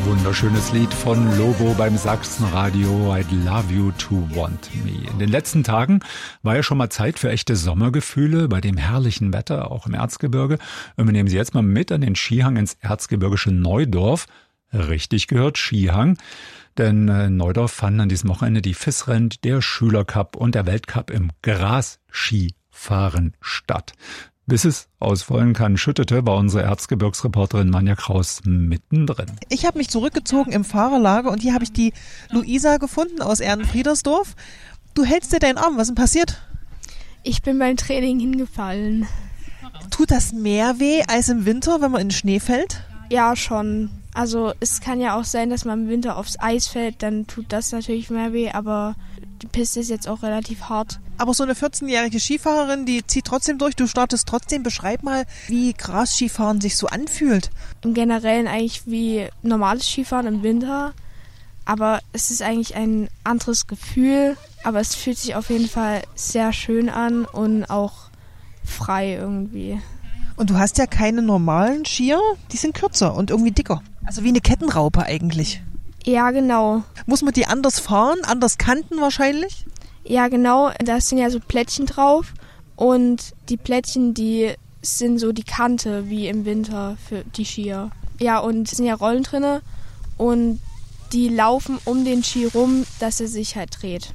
Wunderschönes Lied von Lobo beim Sachsenradio, I'd Love You to Want Me. In den letzten Tagen war ja schon mal Zeit für echte Sommergefühle bei dem herrlichen Wetter, auch im Erzgebirge. Und wir nehmen Sie jetzt mal mit an den Skihang ins erzgebirgische Neudorf. Richtig gehört, Skihang. Denn in Neudorf fanden an diesem Wochenende die FIS-Rennen, der Schülercup und der Weltcup im Grasskifahren statt. Bis es ausfallen kann, schüttete, war unsere Erzgebirgsreporterin Manja Kraus mittendrin. Ich habe mich zurückgezogen im Fahrerlager und hier habe ich die Luisa gefunden aus Ehrenfriedersdorf. Du hältst dir deinen Arm, was ist denn passiert? Ich bin beim Training hingefallen. Tut das mehr weh als im Winter, wenn man in den Schnee fällt? Ja, schon. Also es kann ja auch sein, dass man im Winter aufs Eis fällt, dann tut das natürlich mehr weh, aber die Piste ist jetzt auch relativ hart. Aber so eine 14-jährige Skifahrerin, die zieht trotzdem durch, du startest trotzdem. Beschreib mal, wie Grasskifahren sich so anfühlt. Im Generellen eigentlich wie normales Skifahren im Winter, aber es ist eigentlich ein anderes Gefühl, aber es fühlt sich auf jeden Fall sehr schön an und auch frei irgendwie. Und du hast ja keine normalen Skier, die sind kürzer und irgendwie dicker. Also wie eine Kettenraupe eigentlich. Ja, genau. Muss man die anders fahren, anders kanten wahrscheinlich? Ja, genau. Da sind ja so Plättchen drauf und die Plättchen, die sind so die Kante wie im Winter für die Skier. Ja, und es sind ja Rollen drinne und die laufen um den Ski rum, dass er sich halt dreht.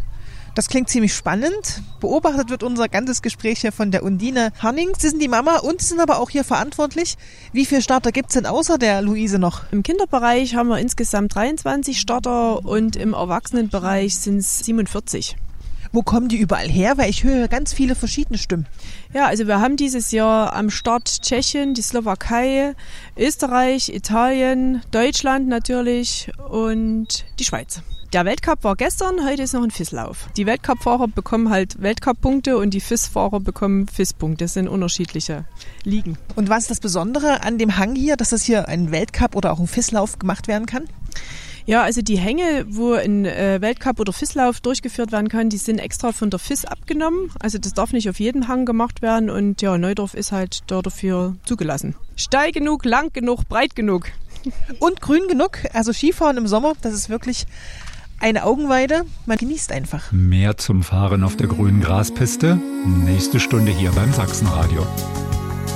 Das klingt ziemlich spannend. Beobachtet wird unser ganzes Gespräch hier von der Undine Hannings. Sie sind die Mama und Sie sind aber auch hier verantwortlich. Wie viele Starter gibt es denn außer der Luise noch? Im Kinderbereich haben wir insgesamt 23 Starter und im Erwachsenenbereich sind es 47. Wo kommen die überall her? Weil ich höre ganz viele verschiedene Stimmen. Ja, also wir haben dieses Jahr am Start Tschechien, die Slowakei, Österreich, Italien, Deutschland natürlich und die Schweiz. Der Weltcup war gestern, heute ist noch ein FIS-Lauf. Die Weltcup-Fahrer bekommen halt Weltcup-Punkte und die FIS-Fahrer bekommen FIS-Punkte. Das sind unterschiedliche Ligen. Und was ist das Besondere an dem Hang hier, dass das hier ein Weltcup oder auch ein FIS-Lauf gemacht werden kann? Ja, also die Hänge, wo ein Weltcup oder FIS-Lauf durchgeführt werden kann, die sind extra von der FIS abgenommen. Also das darf nicht auf jedem Hang gemacht werden und ja, Neudorf ist halt dafür zugelassen. Steil genug, lang genug, breit genug. Und grün genug. Also Skifahren im Sommer, das ist wirklich eine Augenweide, man genießt einfach. Mehr zum Fahren auf der grünen Graspiste, nächste Stunde hier beim Sachsenradio.